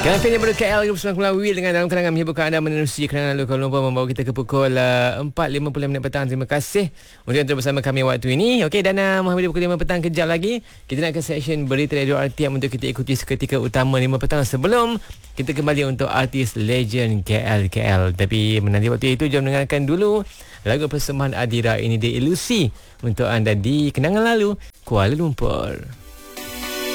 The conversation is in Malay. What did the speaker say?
Kafein yang baru KL bersama Kuala Will dengan dalam kenangan menghiburkan anda menerusi kenangan lalu Kuala Lumpur membawa kita ke pukul 4.50 petang. Terima kasih untuk yang terus bersama kami waktu ini. Okey, dan Muhammad pukul 5 petang kejap lagi kita nak ke session berita radio RTM untuk kita ikuti seketika utama 5 petang sebelum kita kembali untuk artis legend KL. Tapi menanti waktu itu jom dengarkan dulu lagu persembahan Adira ini, The Ilusi untuk anda di kenangan lalu Kuala Lumpur.